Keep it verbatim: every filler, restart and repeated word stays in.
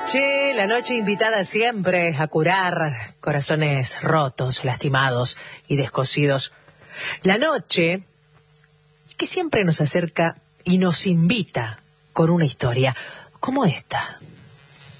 noche, la noche invitada siempre a curar corazones rotos, lastimados y descosidos. La noche que siempre nos acerca y nos invita con una historia como esta.